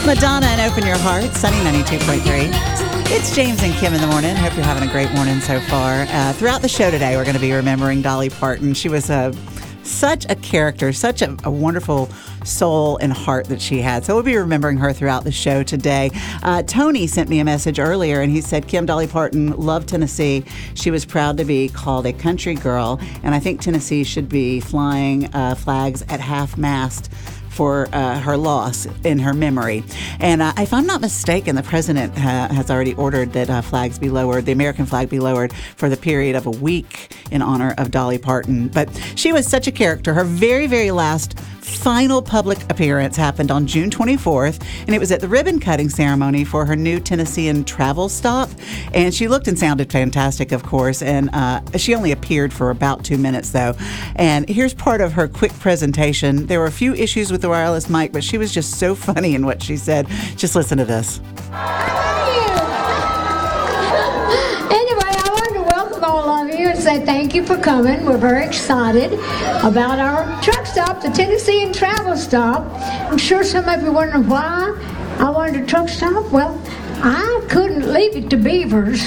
Madonna and Open Your Heart, Sunny 92.3. It's James and Kim in the morning. Hope you're having a great morning so far. Throughout the show today, we're going to be remembering Dolly Parton. She was such a character, such a wonderful soul and heart that she had. So we'll be remembering her throughout the show today. Tony sent me a message earlier and he said, Kim, Dolly Parton loved Tennessee. She was proud to be called a country girl. And I think Tennessee should be flying flags at half-mast for her loss in her memory. And if I'm not mistaken, the president has already ordered that flags be lowered, the American flag be lowered for the period of a week in honor of Dolly Parton. But she was such a character. Her very, very last final public appearance happened on June 24th, and it was at the ribbon cutting ceremony for her new Tennessean travel stop. And she looked and sounded fantastic, of course, and she only appeared for about 2 minutes, though. And here's part of her quick presentation. There were a few issues with the wireless mic, but she was just so funny in what she said. Just listen to this. And say thank you for coming. We're very excited about our truck stop, the Tennessean travel stop. I'm sure some of you are wondering why I wanted a truck stop. Well, I couldn't leave it to Beavers.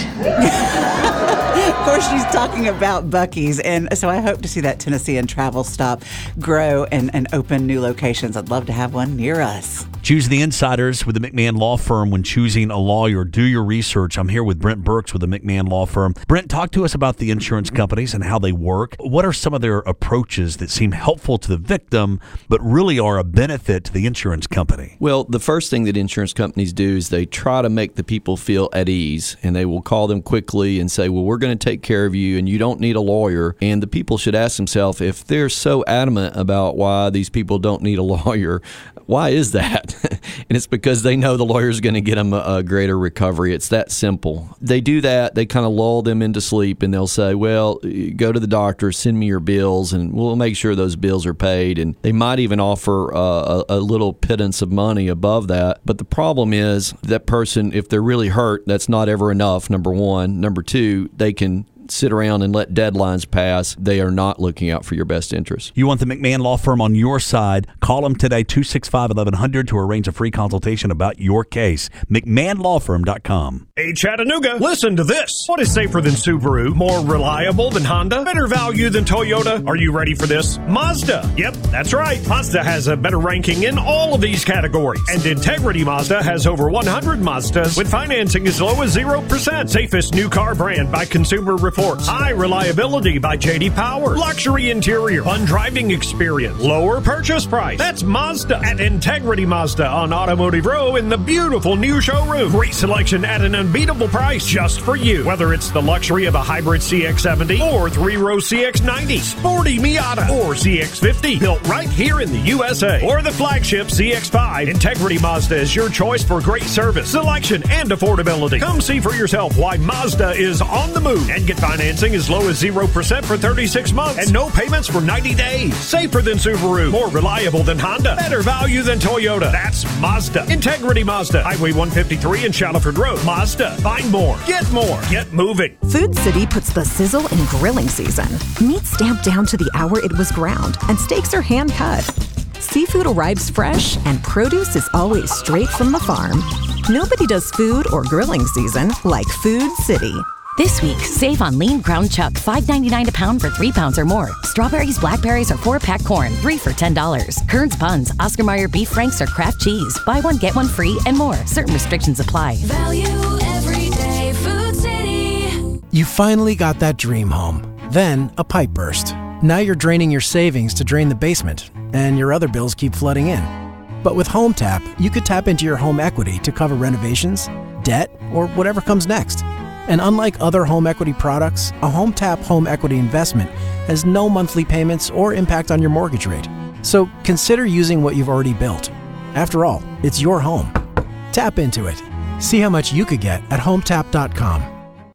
Of course, she's talking about Buc-ee's, and so I hope to see that Tennessean travel stop grow and open new locations. I'd love to have one near us. Choose the insiders with the McMahon Law Firm when choosing a lawyer. Do your research. I'm here with Brent Burks with the McMahon Law Firm. Brent, talk to us about the insurance companies and how they work. What are some of their approaches that seem helpful to the victim but really are a benefit to the insurance company? Well, the first thing that insurance companies do is they try to make the people feel at ease, and they will call them quickly and say, well, we're going to take care of you and you don't need a lawyer. And the people should ask themselves, if they're so adamant about why these people don't need a lawyer, why is that? And it's because they know the lawyer's going to get them a greater recovery. It's that simple. They do that. They kind of lull them into sleep, and they'll say, well, go to the doctor, send me your bills, and we'll make sure those bills are paid. And they might even offer a little pittance of money above that. But the problem is that person, if they're really hurt, that's not ever enough, number one. Number two, they can sit around and let deadlines pass. They are not looking out for your best interest. You want the McMahon Law Firm on your side. Call them today, 265-1100, to arrange a free consultation about your case. McMahonLawFirm.com. Hey, Chattanooga, listen to this. What is safer than Subaru? More reliable than Honda? Better value than Toyota? Are you ready for this? Mazda. Yep, that's right. Mazda has a better ranking in all of these categories. And Integrity Mazda has over 100 Mazdas with financing as low as 0%. Safest new car brand by Consumer Reports. High reliability by J.D. Power. Luxury interior. Fun driving experience. Lower purchase price. That's Mazda at Integrity Mazda on Automotive Row in the beautiful new showroom. Great selection at an unbeatable price just for you. Whether it's the luxury of a hybrid CX-70 or three-row CX-90, sporty Miata or CX-50, built right here in the USA. Or the flagship CX-5, Integrity Mazda is your choice for great service, selection, and affordability. Come see for yourself why Mazda is on the move and get financing as low as 0% for 36 months and no payments for 90 days. Safer than Subaru. More reliable than Honda. Better value than Toyota. That's Mazda. Integrity Mazda. Highway 153 and Shallowford Road. Mazda. Find more. Get more. Get moving. Food City puts the sizzle in grilling season. Meat's stamped down to the hour it was ground, and steaks are hand cut. Seafood arrives fresh, and produce is always straight from the farm. Nobody does food or grilling season like Food City. This week, save on lean ground chuck, $5.99 a pound for 3 pounds or more. Strawberries, blackberries, or 4-pack corn, 3 for $10. Kern's buns, Oscar Mayer beef franks, or Kraft cheese. Buy one, get one free, and more. Certain restrictions apply. Value every day, Food City. You finally got that dream home. Then a pipe burst. Now you're draining your savings to drain the basement, and your other bills keep flooding in. But with HomeTap, you could tap into your home equity to cover renovations, debt, or whatever comes next. And unlike other home equity products, a HomeTap home equity investment has no monthly payments or impact on your mortgage rate. So consider using what you've already built. After all, it's your home. Tap into it. See how much you could get at HomeTap.com.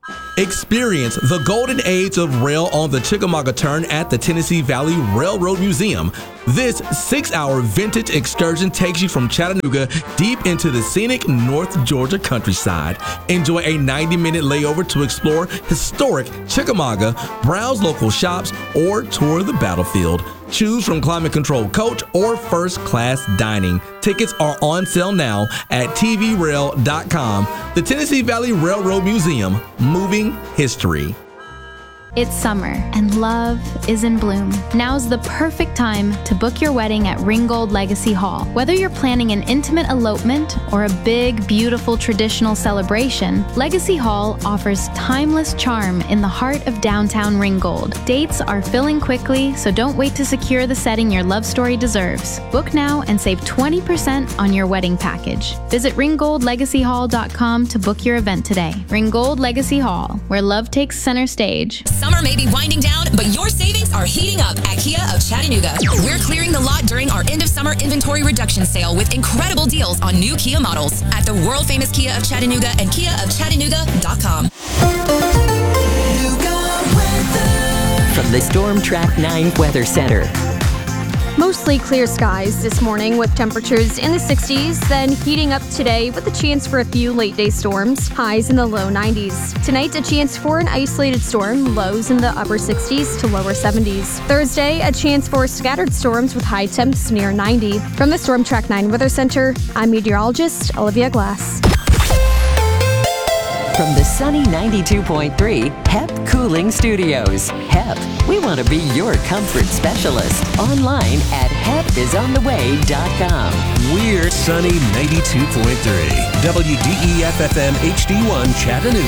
Experience the golden age of rail on the Chickamauga Turn at the Tennessee Valley Railroad Museum. This 6-hour vintage excursion takes you from Chattanooga deep into the scenic North Georgia countryside. Enjoy a 90-minute layover to explore historic Chickamauga, browse local shops, or tour the battlefield. Choose from climate control coach or first class dining. Tickets are on sale now at tvrail.com. The Tennessee Valley Railroad Museum, moving history. It's summer and love is in bloom. Now's the perfect time to book your wedding at Ringgold Legacy Hall. Whether you're planning an intimate elopement or a big, beautiful traditional celebration, Legacy Hall offers timeless charm in the heart of downtown Ringgold. Dates are filling quickly, so don't wait to secure the setting your love story deserves. Book now and save 20% on your wedding package. Visit ringgoldlegacyhall.com to book your event today. Ringgold Legacy Hall, where love takes center stage. Summer may be winding down, but your savings are heating up at Kia of Chattanooga. We're clearing the lot during our end of summer inventory reduction sale with incredible deals on new Kia models at the world famous Kia of Chattanooga and KiaofChattanooga.com. From the Storm Track 9 Weather Center. Mostly clear skies this morning with temperatures in the 60s, then heating up today with a chance for a few late day storms, highs in the low 90s. Tonight, a chance for an isolated storm, lows in the upper 60s to lower 70s. Thursday, a chance for scattered storms with high temps near 90. From the Storm Track 9 Weather Center, I'm meteorologist Olivia Glass. From the sunny 92.3 HEP Cooling Studios. HEP, we want to be your comfort specialist. Online at hepisontheway.com. We're sunny 92.3 WDEF-FM HD1 Chattanooga.